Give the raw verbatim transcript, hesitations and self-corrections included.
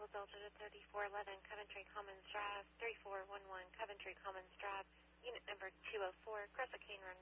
Echo Delta to thirty-four eleven Coventry Commons Drive, three four one one Coventry Commons Drive, unit number two oh four, Crescent Cane Run